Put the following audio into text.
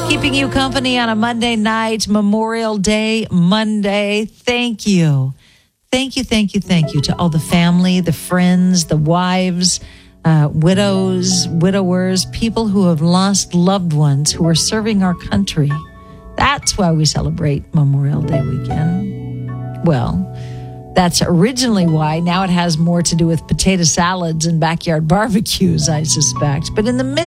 Keeping you company on a Monday night, Memorial Day Monday. Thank you. Thank you to all the family, the friends, the wives, widows, widowers, people who have lost loved ones who are serving our country. That's why we celebrate Memorial Day weekend. Well, that's originally why. Now it has more to do with potato salads and backyard barbecues, I suspect. But in the